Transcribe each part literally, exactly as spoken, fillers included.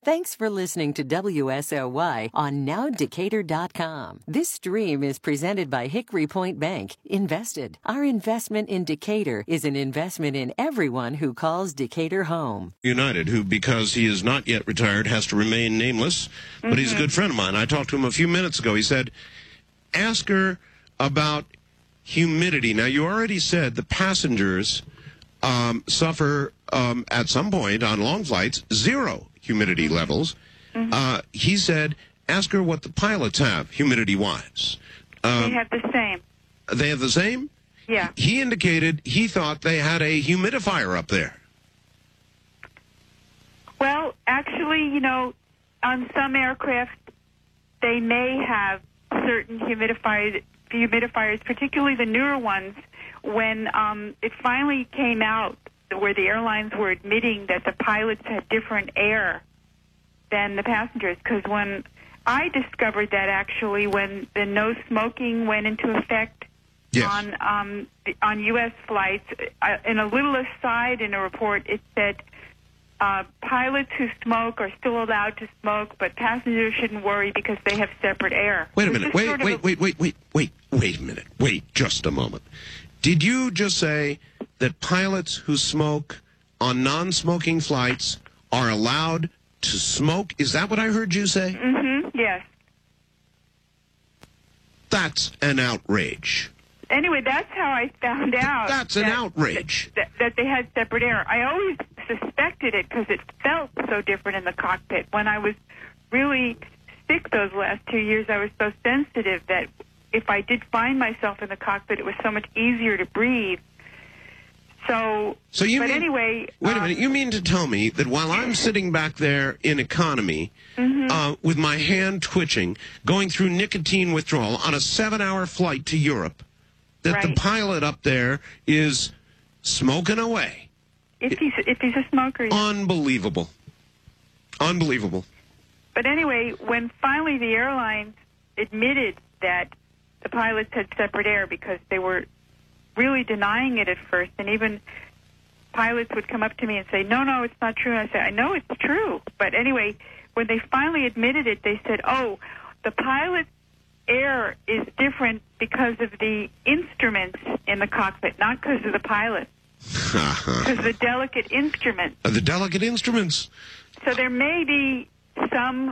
Thanks for listening to W S L Y on now decatur dot com. This stream is presented by Hickory Point Bank. Invested. Our investment in Decatur is an investment in everyone who calls Decatur home. United, who, because he is not yet retired, has to remain nameless, but mm-hmm. he's a good friend of mine. I talked to him a few minutes ago. He said, ask her about humidity. Now, you already said the passengers um, suffer um, at some point on long flights zero humidity levels. Mm-hmm. Uh, he said, ask her what the pilots have humidity-wise. Um, they have the same. They have the same? Yeah. He indicated he thought they had a humidifier up there. Well, actually, you know, on some aircraft, they may have certain humidifiers, humidifiers, particularly the newer ones. When um, it finally came out where the airlines were admitting that the pilots had different air than the passengers, because when I discovered that actually when the no smoking went into effect yes. on um, on U S flights, uh, in a little aside in a report, it said uh, pilots who smoke are still allowed to smoke, but passengers shouldn't worry because they have separate air. Wait a minute. Wait, wait, wait, wait, wait, wait, wait, wait a minute. Wait just a moment. Did you just say that pilots who smoke on non-smoking flights are allowed to smoke? Is that what I heard you say? Mm-hmm, yes. That's an outrage. Anyway, that's how I found out. That's an that, outrage. That, that they had separate air. I always suspected it because it felt so different in the cockpit. When I was really sick those last two years, I was so sensitive that if I did find myself in the cockpit, it was so much easier to breathe. So, so you but mean, anyway... Wait a um, minute. You mean to tell me that while I'm sitting back there in economy, mm-hmm. uh, with my hand twitching, going through nicotine withdrawal on a seven-hour flight to Europe, that right. the pilot up there is smoking away? If he's, if he's a smoker... Yeah. Unbelievable. Unbelievable. But anyway, when finally the airlines admitted that the pilots had separate air because they were really denying it at first, and even pilots would come up to me and say, no, no, it's not true. And I said, I know it's true. But anyway, when they finally admitted it, they said, oh, the pilot's air is different because of the instruments in the cockpit, not because of the pilot. Because the delicate instruments. Uh, the delicate instruments. So there may be some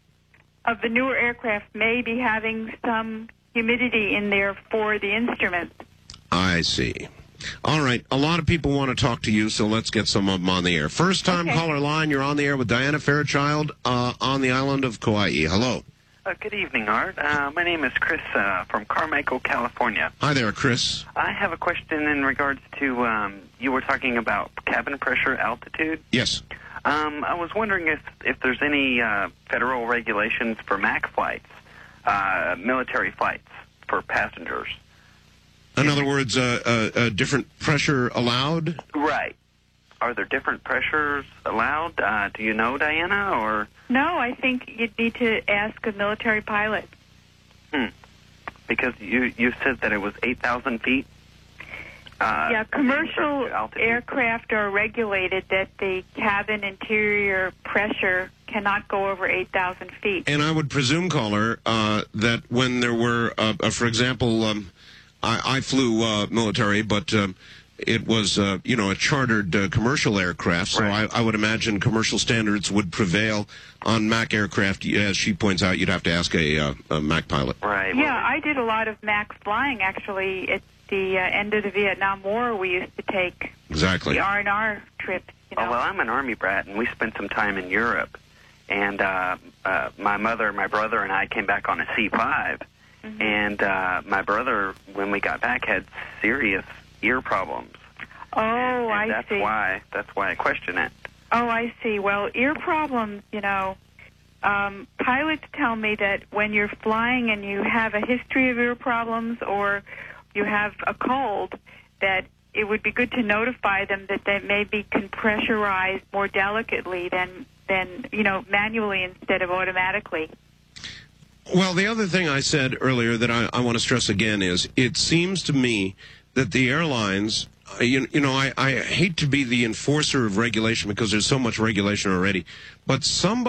of the newer aircraft may be having some humidity in there for the instruments. I see. All right. A lot of people want to talk to you, so let's get some of them on the air. First time okay. caller line, you're on the air with Diana Fairchild uh, on the island of Kauai. Hello. Uh, good evening, Art. Uh, my name is Chris uh, from Carmichael, California. Hi there, Chris. I have a question in regards to, um, you were talking about cabin pressure altitude. Yes. Um, I was wondering if, if there's any uh, federal regulations for M A C flights, uh, military flights for passengers. In other words, uh, uh, uh, different pressure allowed? Right. Are there different pressures allowed? Uh, do you know, Diana? Or no, I think you'd need to ask a military pilot. Hmm. Because you, you said that it was eight thousand feet? Uh, yeah, commercial aircraft are regulated that the cabin interior pressure cannot go over eight thousand feet. And I would presume, caller, uh, that when there were, uh, uh, for example, um, I, I flew uh, military, but um, it was, uh, you know, a chartered uh, commercial aircraft, so right. I, I would imagine commercial standards would prevail on M A C aircraft. As she points out, you'd have to ask a, uh, a M A C pilot. Right. Yeah, well, I did a lot of M A C flying, actually. At the uh, end of the Vietnam War, we used to take exactly. the R and R trips. You know? Oh, well, I'm an Army brat, and we spent some time in Europe. And uh, uh, my mother, my brother, and I came back on a C five. Mm-hmm. And uh, my brother, when we got back, had serious ear problems. Oh, and, and I that's see. Why, that's why I question it. Oh, I see. Well, ear problems, you know, um, pilots tell me that when you're flying and you have a history of ear problems or you have a cold, that it would be good to notify them that they maybe can pressurize more delicately than, than you know, manually instead of automatically. Well, the other thing I said earlier that I, I want to stress again is it seems to me that the airlines, uh, you, you know, I, I hate to be the enforcer of regulation because there's so much regulation already, but somebody